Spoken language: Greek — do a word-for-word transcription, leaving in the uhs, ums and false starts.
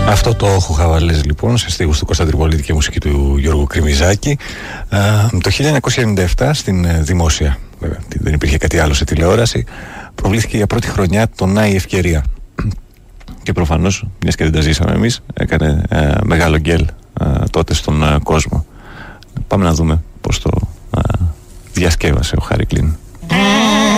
Αυτό το Χουχαβαλές λοιπόν σε στίχους του Κώστα Τριπολίτη και μουσική του Γιώργου Κρυμιζάκη το χίλια εννιακόσια ενενήντα επτά στην δημόσια, βέβαια δεν υπήρχε κάτι άλλο σε τηλεόραση, προβλήθηκε για πρώτη χρονιά το «Να η ευκαιρία» και προφανώς, μιας και δεν τα ζήσαμε εμείς, έκανε ε, μεγάλο γκέλ ε, τότε στον ε, κόσμο. Πάμε να δούμε πώς το ε, διασκεύασε ο Χάρη Κλίν.